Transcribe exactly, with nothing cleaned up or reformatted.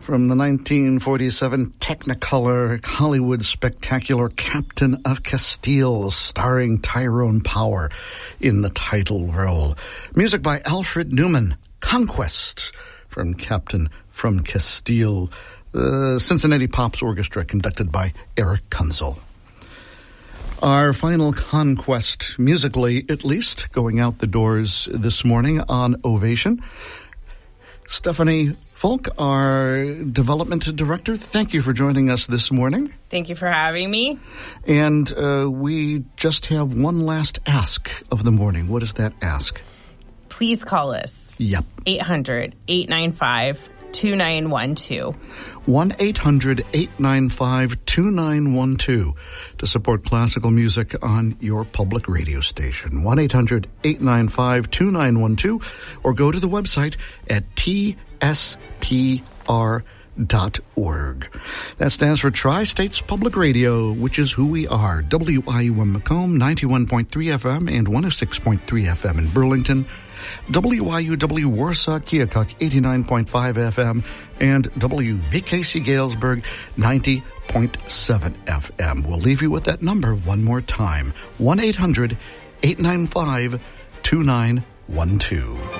from the nineteen forty-seven Technicolor Hollywood spectacular Captain of Castile, starring Tyrone Power in the title role. Music by Alfred Newman, Conquest from Captain from Castile, the Cincinnati Pops Orchestra, conducted by Eric Kunzel. Our final conquest, musically at least, going out the doors this morning on Ovation. Stephanie Folk, our development director, thank you for joining us this morning. Thank you for having me. And uh, we just have one last ask of the morning. What is that ask? Please call us. Yep. eight hundred, eight nine five, two nine one two. one eight hundred, eight nine five, two nine one two to support classical music on your public radio station. one eight hundred, eight nine five, two nine one two, or go to the website at T S P R dot org. That stands for Tri-States Public Radio, which is who we are. W I U M Macomb, ninety-one point three F M and one oh six point three F M in Burlington. W I U W Warsaw Keokuk, eighty-nine point five F M, and W V K C Galesburg, ninety point seven F M. We'll leave you with that number one more time. one eight hundred, eight nine five, two nine one two.